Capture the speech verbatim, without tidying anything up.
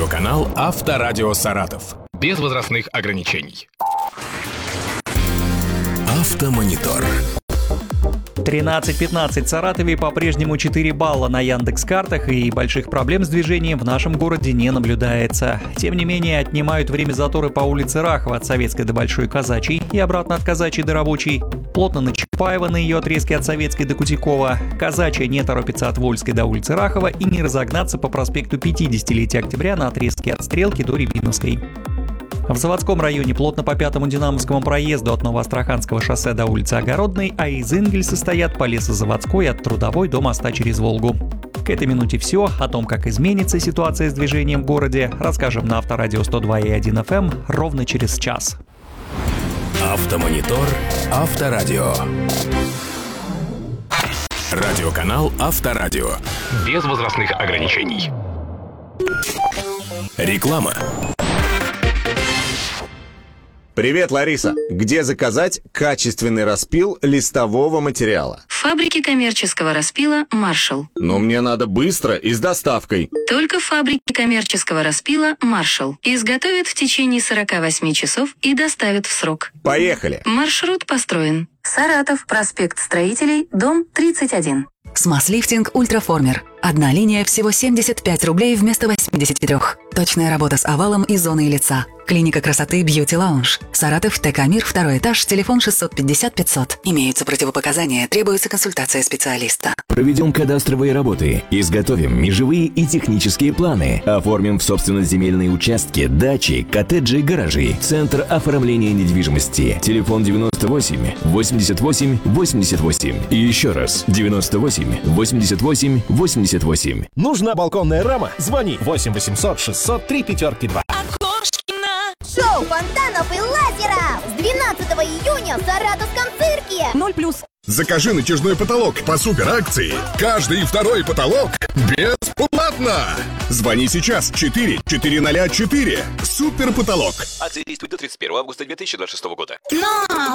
Радиоканал Авторадио Саратов. Без возрастных ограничений. Автомонитор. тринадцать пятнадцать в Саратове, по-прежнему четыре балла на Яндекс.Картах, и больших проблем с движением в нашем городе не наблюдается. Тем не менее, отнимают время заторы по улице Рахова от Советской до Большой Казачьей и обратно от Казачьей до Рабочей, плотно на Чапаева на ее отрезке от Советской до Кутякова. Казачья не торопится от Вольской до улицы Рахова и не разогнаться по проспекту пятидесятилетия Октября на отрезке от Стрелки до Рябиновской. В Заводском районе плотно по пятому Динамовскому проезду от Новоастраханского шоссе до улицы Огородной, а из Ингельса стоят по Лесозаводской от Трудовой до моста через Волгу. К этой минуте все. О том, как изменится ситуация с движением в городе, расскажем на Авторадио сто два и один эф эм ровно через час. Автомонитор. Авторадио. Радиоканал Авторадио. Без возрастных ограничений. Реклама. Привет, Лариса. Где заказать качественный распил листового материала? В фабрике коммерческого распила «Маршал». Но мне надо быстро и с доставкой. Только в фабрике коммерческого распила «Маршал». Изготовят в течение сорока восьми часов и доставят в срок. Поехали. Маршрут построен. Саратов, проспект Строителей, дом тридцать один. Смаз-лифтинг Ультраформер. Одна линия, всего семьдесят пять рублей вместо восьмидесяти трёх. Точная работа с овалом и зоной лица. Клиника красоты Beauty Lounge. Саратов, ТК Мир, второй этаж, телефон шестьсот пятьдесят пятьсот. Имеются противопоказания, требуется консультация специалиста. Проведем кадастровые работы, изготовим межевые и технические планы, оформим в собственность земельные участки, дачи, коттеджи, гаражи. Центр оформления недвижимости. Телефон девяносто восемь восемьдесят восемь восемьдесят восемь. И еще раз девяносто восемь восемьдесят восемь восемьдесят восемь. Нужна балконная рама? Звони восемь восемьсот шестьсот три пятерки два. Шоу фонтанов и лазеров с двенадцатого июня в Саратовском цирке. Ноль плюс. Закажи натяжной потолок по супер акции. Каждый второй потолок бесплатно. Звони сейчас четыре четыреста четыре. Супер потолок. Акция действует до тридцать первого августа две тысячи двадцать шестого года. Но